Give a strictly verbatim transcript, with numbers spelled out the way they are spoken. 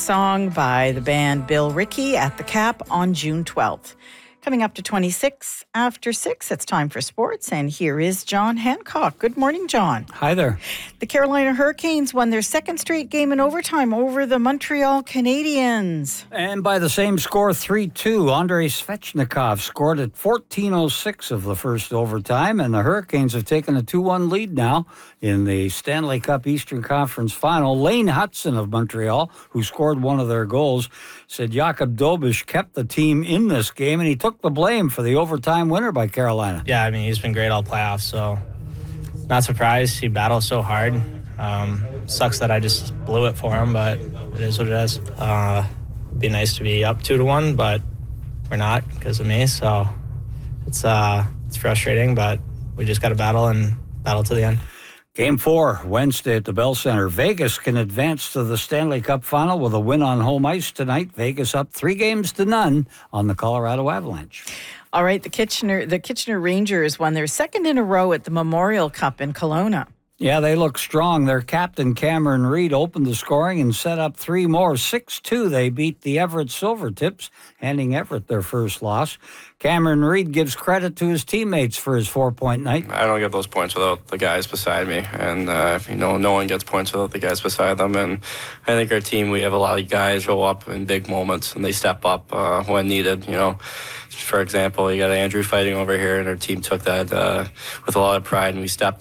Song by the band Bill Rickey at the Cap on June twelfth. Coming up to twenty-six after six, it's time for sports, and here is John Hancock. Good morning, John. Hi there. The Carolina Hurricanes won their second straight game in overtime over the Montreal Canadiens. And by the same score, three two, Andrei Svechnikov scored at fourteen oh six of the first overtime, and the Hurricanes have taken a two one lead now in the Stanley Cup Eastern Conference Final. Lane Hutson of Montreal, who scored one of their goals, said Jakub Dobeš kept the team in this game, and he took the blame for the overtime winner by Carolina. Yeah, I mean, he's been great all playoffs, so not surprised. He battled so hard. Um, sucks that I just blew it for him, but it is what it is. Uh, it'd be nice to be up two to one, but we're not because of me. So it's uh, it's frustrating, but we just got to battle and battle to the end. Game four, Wednesday at the Bell Center. Vegas can advance to the Stanley Cup Final with a win on home ice tonight. Vegas up three games to none on the Colorado Avalanche. All right, the Kitchener, the Kitchener Rangers won their second in a row at the Memorial Cup in Kelowna. Yeah, they look strong. Their captain, Cameron Reid, opened the scoring and set up three more. six two, they beat the Everett Silvertips, handing Everett their first loss. Cameron Reid gives credit to his teammates for his four-point night. I don't get those points without the guys beside me. And, uh, you know, no one gets points without the guys beside them. And I think our team, we have a lot of guys show up in big moments, and they step up uh, when needed, you know. For example, you got Andrew fighting over here, and our team took that uh, with a lot of pride, and we stepped